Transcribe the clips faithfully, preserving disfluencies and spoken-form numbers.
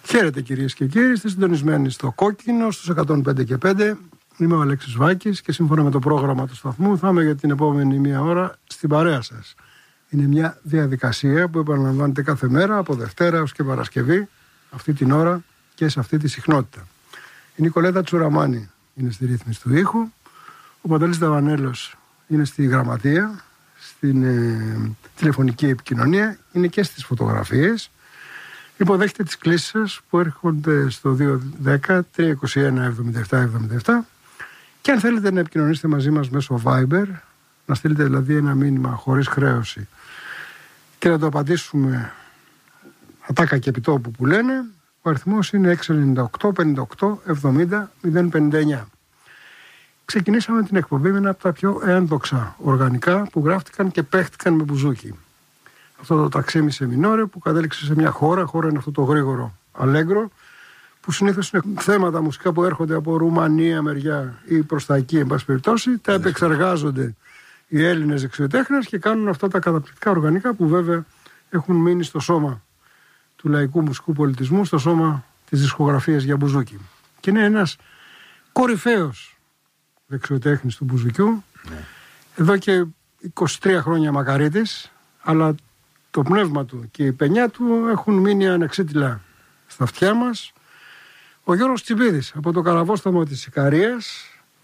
Χαίρετε κυρίες και κύριοι, είστε συντονισμένοι στο Κόκκινο, στους εκατόν πέντε και πέντε. Είμαι ο Αλέξης Βάκης και σύμφωνα με το πρόγραμμα του σταθμού θα είμαι για την επόμενη μία ώρα στην παρέα σας. Είναι μια διαδικασία που επαναλαμβάνεται κάθε μέρα από Δευτέρα έως και Παρασκευή, αυτή την ώρα και σε αυτή τη συχνότητα. Η Νικολέτα Τσουραμάνη είναι στη ρύθμιση του ήχου, ο Παντελής Δαβανέλος είναι στη γραμματεία, στην ε, τηλεφωνική επικοινωνία, είναι και στις φωτογραφίες. Υποδέχετε τις κλήσεις σας που έρχονται στο δύο δέκα τρία είκοσι ένα εβδομήντα επτά εβδομήντα επτά και αν θέλετε να επικοινωνήσετε μαζί μας μέσω Viber, να στείλετε δηλαδή ένα μήνυμα χωρίς χρέωση και να το απαντήσουμε ατάκα και επιτόπου που λένε, ο αριθμός είναι έξι εννιά οκτώ πενήντα οκτώ εβδομήντα μηδέν πενήντα εννιά. Ξεκινήσαμε την εκπομπή με ένα από τα πιο ένδοξα οργανικά που γράφτηκαν και παίχτηκαν με μπουζούκι. Αυτό το ταξίμι σε μινόρε που κατέληξε σε μια χώρα, χώρα είναι αυτό το γρήγορο αλέγκρο, που συνήθως είναι θέματα μουσικά που έρχονται από Ρουμανία μεριά ή προς τα εκεί, εν πάση περιπτώσει, τα επεξεργάζονται οι Έλληνες δεξιοτέχνες και κάνουν αυτά τα καταπληκτικά οργανικά που βέβαια έχουν μείνει στο σώμα του λαϊκού μουσικού πολιτισμού, στο σώμα της δισκογραφίας για μπουζούκι. Και είναι ένας κορυφαίος δεξιοτέχνης του μπουζουκιού, ναι. Εδώ και είκοσι τρία χρόνια μακαρίτης, αλλά το πνεύμα του και η πενιά του έχουν μείνει ανεξίτηλα στα αυτιά μας. Ο Γιώργος Τσιμπίδης από το Καραβόσταμο της Ικαρίας.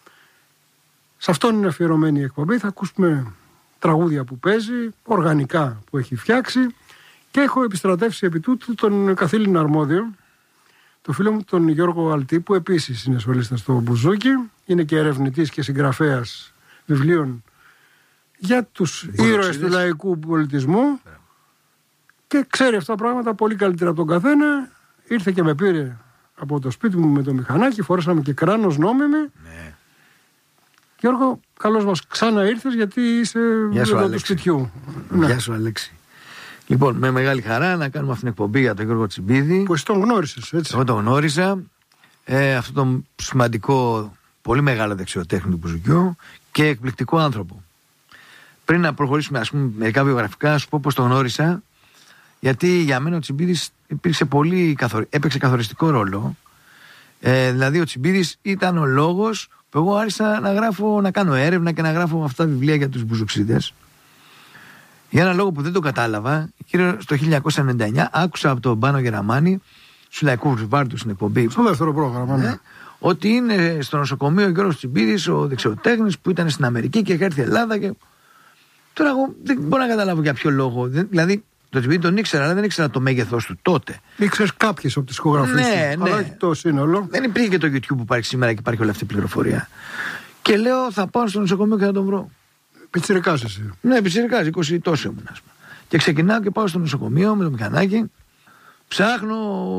Σε αυτόν είναι αφιερωμένη η εκπομπή. Θα ακούσουμε τραγούδια που παίζει, οργανικά που έχει φτιάξει και έχω επιστρατεύσει επί τούτου τον καθήλυνα αρμόδιο, το φίλο μου τον Γιώργο Αλτή, που επίσης είναι σολίστα στο μπουζούκι, είναι και ερευνητής και συγγραφέας βιβλίων για τους ήρωες του λαϊκού πολιτισμού και ξέρει αυτά τα πράγματα πολύ καλύτερα από τον καθένα. Ήρθε και με πήρε από το σπίτι μου με το μηχανάκι, φορέσαμε και κράνος νόμιμη. Ναι. Γιώργο, καλώς μας ξανά ήρθες, γιατί είσαι εδώ του σπιτιού. Γεια ναι. σου Αλέξη. Λοιπόν, με μεγάλη χαρά να κάνουμε αυτήν την εκπομπή για τον Γιώργο Τσιμπίδη. Που εσύ τον γνώρισες, έτσι. Εγώ τον γνώρισα. Ε, αυτό το σημαντικό, πολύ μεγάλο δεξιοτέχνη του μπουζουκιού και εκπληκτικό άνθρωπο. Πριν να προχωρήσουμε, ας πούμε, μερικά βιογραφικά, να σου πω πώς τον γνώρισα. Γιατί για μένα ο Τσιμπίδης υπήρξε πολύ καθορι... έπαιξε καθοριστικό ρόλο. Ε, δηλαδή ο Τσιμπίδης ήταν ο λόγος που εγώ άρχισα να γράφω, να κάνω έρευνα και να γράφω αυτά τα βιβλία για τους μπουζουξίδες. Για ένα λόγο που δεν το κατάλαβα, το χίλια εννιακόσια ενενήντα εννιά άκουσα από τον Πάνο Γεραμάνη, στου λαϊκού Βάρτου στην εκπομπή. Στο δεύτερο πρόγραμμα, ναι. Ότι είναι στο νοσοκομείο ο Γιώργος Τσιμπίδης, ο δεξιοτέχνης που ήταν στην Αμερική και είχε έρθει η Ελλάδα. Και... Τώρα εγώ δεν μπορώ να καταλάβω για ποιο λόγο. Δηλαδή, το Τσιμπίδη τον ήξερα, αλλά δεν ήξερα το μέγεθος του τότε. Ήξερες κάποιες από τις ηχογραφίες ναι, του, ναι. αλλά όχι το σύνολο. Δεν υπήρχε και το YouTube που υπάρχει σήμερα και υπάρχει όλη αυτή η πληροφορία. Και λέω, θα πάω στο νοσοκομείο και θα τον βρω. Πιτσιρικάς εσύ. Ναι, πιτσιρικάς, είκοσι τόσο ήμουν, ας πούμε. Και ξεκινάω και πάω στο νοσοκομείο με το μηχανάκι. Ψάχνω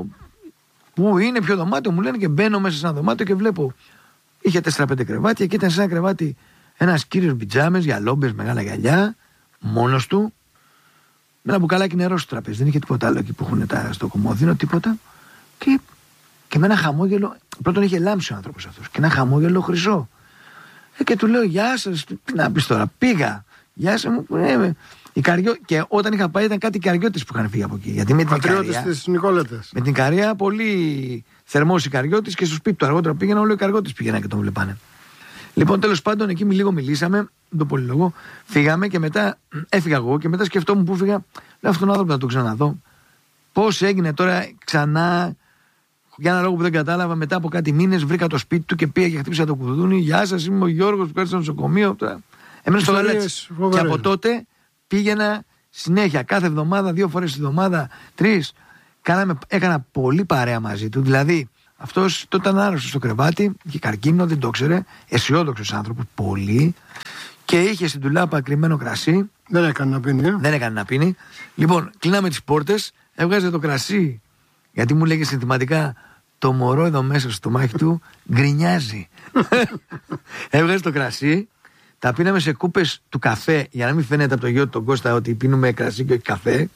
πού είναι, ποιο δωμάτιο μου λένε, και μπαίνω μέσα σε ένα δωμάτιο και βλέπω. Είχε τέσσερα πέντε κρεβάτια και ήταν σε ένα κρεβάτι ένας κύριος μπιτζάμες, γυαλόμπες, μεγάλα γυαλιά, μόνος του. Με ένα μπουκαλάκι νερό στο τραπέζι. Δεν είχε τίποτα άλλο εκεί που έχουν τα, στο κομμόδινο, τίποτα. Και, και με ένα χαμόγελο. Πρώτον είχε λάμψει ο άνθρωπος αυτός. Και ένα χαμόγελο χρυσό. Ε, και του λέω, γεια σας. Τι να πεις τώρα, πήγα. Γεια σας μου. Ε, η Καριό... Και όταν είχα πάει ήταν κάτι Καριώτης που είχαν φύγει από εκεί. Γιατί με την Ικαρία. Της Νικολέτας. Με την Ικαρία πολύ θερμός η Καριώτης και στο σπίτι του αργότερα πήγαινα, όλο οι Καριώτης πήγαιναν και τον βλέπανε. Λοιπόν, τέλος πάντων, εκεί λίγο μιλήσαμε, τον πολυλογό, φύγαμε και μετά έφυγα εγώ και μετά σκεφτόμουν πού φύγα. Λέω, αυτόν τον άνθρωπο να τον ξαναδώ. Πώς έγινε τώρα ξανά, για ένα λόγο που δεν κατάλαβα, μετά από κάτι μήνες βρήκα το σπίτι του και πήγα και χτύπησα το κουδούνι. Γεια σας, είμαι ο Γιώργος που κάτσε στο νοσοκομείο. Έμενα στο Γαλάτσι. Και από τότε πήγαινα συνέχεια, κάθε εβδομάδα, δύο φορές τη εβδομάδα, τρεις. Κάναμε, έκανα πολύ παρέα μαζί του. Δηλαδή, αυτός τότε ήταν άρρωστος στο κρεβάτι, είχε καρκίνο, δεν το ήξερε. Αισιόδοξος άνθρωπος, πολύ. Και είχε στην τουλάπα κρυμμένο κρασί. Δεν έκανε να πίνει. Ε? Δεν έκανε να πίνει. Λοιπόν, κλείναμε τις πόρτες, έβγαζε το κρασί. Γιατί μου λέγε συνθηματικά, το μωρό εδώ μέσα στο στομάχι του γκρινιάζει. Έβγαζε το κρασί, τα πίναμε σε κούπες του καφέ, για να μην φαίνεται από το γιο του τον Κώστα ότι πίνουμε κρασί και όχι καφέ.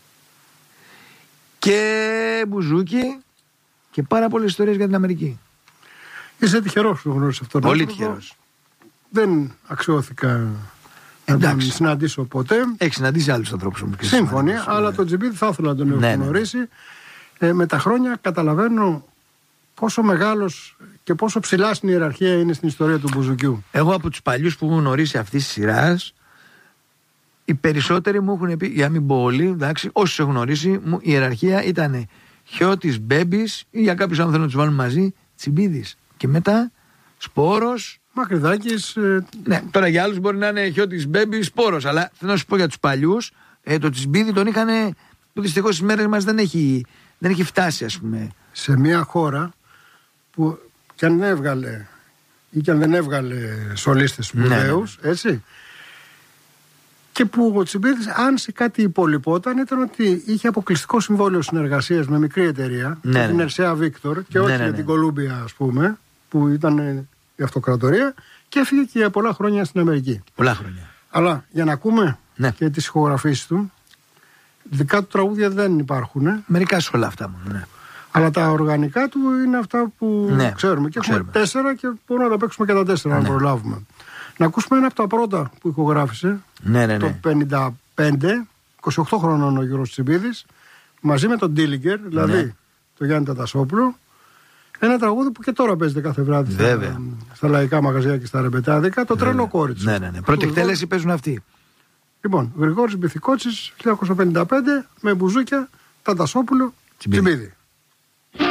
Και μπουζούκι και πάρα πολλές ιστορίες για την Αμερική. Είσαι τυχερός που γνώρισε αυτόν τον άνθρωπο. Πολύ τυχερός. Δεν αξιώθηκα να τον συναντήσω ποτέ. Έχει συναντήσει άλλους ανθρώπους όμως. Σύμφωνοι, αλλά τον Τσιμπίδη θα ήθελα να τον έχω ναι, γνωρίσει. ε, με τα χρόνια καταλαβαίνω πόσο μεγάλος και πόσο ψηλά στην ιεραρχία είναι στην ιστορία του μπουζουκιού. Εγώ από τους παλιούς που έχω γνωρίσει αυτή τη σειρά, οι περισσότεροι μου έχουν πει, για να μην πω όλοι, εντάξει, όσους έχω γνωρίσει, μου, η ιεραρχία ήταν Χιώτης, Μπέμπης ή για κάποιους άνθρωπους να τους βάλουν μαζί, Τσιμπίδης. Και μετά Σπόρος. Μακρυδάκης. Ε... Ναι, τώρα για άλλους μπορεί να είναι Χιώτης, Μπέμπης, Σπόρος. Αλλά θέλω να σου πω για τους παλιούς, ε, το Τσιμπίδη τον είχαν. Που δυστυχώς στις μέρες μας δεν έχει, δεν έχει φτάσει, ας πούμε. Σε μια χώρα που κι αν έβγαλε ή κι αν δεν έβγαλε σολίστες σπουδαίους, ναι, ναι, έτσι. Και που ο Τσιμπίδης, αν σε κάτι υπολοιπόταν, ήταν ότι είχε αποκλειστικό συμβόλαιο συνεργασίας με μικρή εταιρεία, ναι, με την Ερσέα Βίκτορ, και όχι, ναι, ναι, ναι, για την Κολούμπια, ας πούμε, που ήταν η αυτοκρατορία, και έφυγε και για πολλά χρόνια στην Αμερική. Πολλά χρόνια. Αλλά για να ακούμε, ναι, και τις ηχογραφήσεις του, δικά του τραγούδια δεν υπάρχουν. Μερικά σε όλα αυτά μόνο, ναι. Αλλά τα οργανικά του είναι αυτά που, ναι, ξέρουμε. Και έχουμε ξέρουμε. τέσσερα και μπορούμε να τα παίξουμε και τα τέσσερα, ναι, αν προλάβουμε. Να ακούσουμε ένα από τα πρώτα που ηχογράφησε, ναι, ναι, ναι, το πενήντα πέντε, είκοσι οκτώ χρονών ο Γιώργος Τσιμπίδης, μαζί με τον Ντίλιγκερ, δηλαδή, ναι, τον Γιάννη Τατασόπουλο. Ένα τραγούδι που και τώρα παίζεται κάθε βράδυ στα, στα λαϊκά μαγαζιά και στα ρεμπετάδικα, το Τρελό Κόριτσο. Ναι, ναι, ναι. Πρώτη εκτέλεση παίζουν αυτοί. Λοιπόν, Γρηγόρης Μπιθικότσης, χίλια εννιακόσια πενήντα πέντε, με μπουζούκια, Τατασόπουλο, Τσιμπίδη.